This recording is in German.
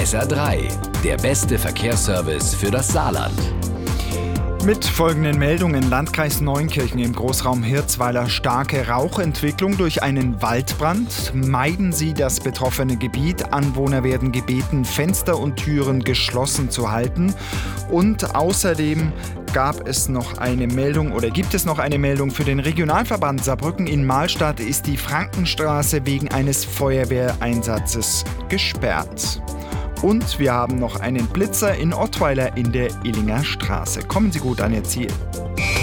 SR3, der beste Verkehrsservice für das Saarland. Mit folgenden Meldungen: Landkreis Neunkirchen im Großraum Hirzweiler starke Rauchentwicklung durch einen Waldbrand. Meiden Sie das betroffene Gebiet. Anwohner werden gebeten, Fenster und Türen geschlossen zu halten. Und außerdem gibt es noch eine Meldung für den Regionalverband Saarbrücken. In Mahlstadt ist die Frankenstraße wegen eines Feuerwehreinsatzes gesperrt. Und wir haben noch einen Blitzer in Ottweiler in der Illinger Straße. Kommen Sie gut an Ihr Ziel.